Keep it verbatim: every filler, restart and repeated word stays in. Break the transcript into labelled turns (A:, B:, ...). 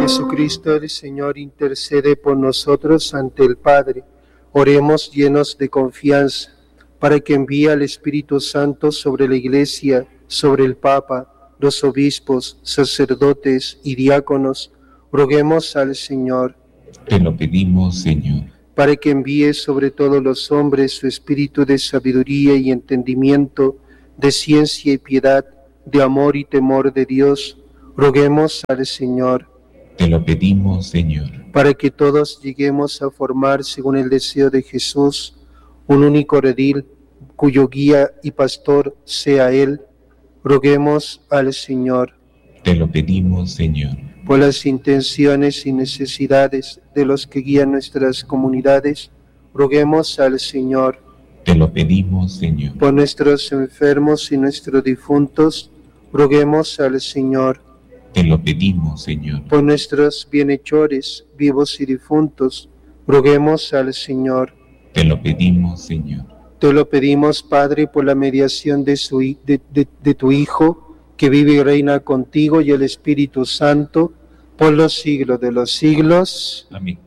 A: Jesucristo el Señor intercede por nosotros ante el Padre. Oremos llenos de confianza para que envíe al Espíritu Santo sobre la Iglesia, sobre el Papa, los obispos, sacerdotes y diáconos. Roguemos al Señor.
B: Te lo pedimos, Señor.
A: Para que envíe sobre todos los hombres su espíritu de sabiduría y entendimiento, de ciencia y piedad, de amor y temor de Dios. Roguemos al Señor.
B: Te lo pedimos, Señor.
A: Para que todos lleguemos a formar, según el deseo de Jesús, un único redil, cuyo guía y pastor sea Él. Roguemos al Señor.
B: Te lo pedimos, Señor.
A: Por las intenciones y necesidades de los que guían nuestras comunidades, roguemos al Señor.
B: Te lo pedimos, Señor.
A: Por nuestros enfermos y nuestros difuntos, roguemos al Señor.
B: Te lo pedimos, Señor.
A: Por nuestros bienhechores, vivos y difuntos, roguemos al Señor.
B: Te lo pedimos, Señor.
A: Te lo pedimos, Padre, por la mediación de, su, de, de, de tu Hijo, que vive y reina contigo y el Espíritu Santo, por los siglos de los siglos.
B: Amén.